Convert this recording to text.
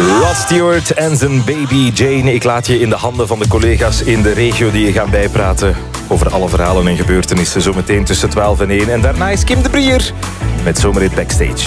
Rod Stewart en zijn baby Jane. Ik laat je in de handen van de collega's in de regio die je gaan bijpraten over alle verhalen en gebeurtenissen. Zometeen tussen 12 en 1. En daarna is Kim de Brier met Zomerhit Backstage.